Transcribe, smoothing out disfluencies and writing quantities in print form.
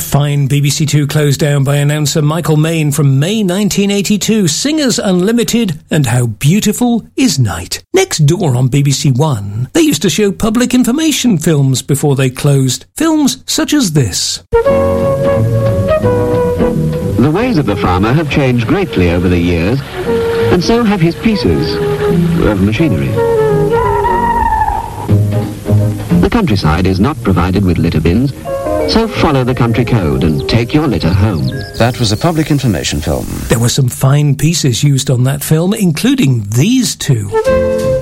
fine BBC Two closed down by announcer Michael Main from May 1982, Singers Unlimited and How Beautiful Is Night. Next door on BBC One, they used to show public information films before they closed. Films such as this. The ways of the farmer have changed greatly over the years, and so have his pieces of machinery. The countryside is not provided with litter bins, so follow the country code and take your litter home. That was a public information film. There were some fine pieces used on that film, including these two.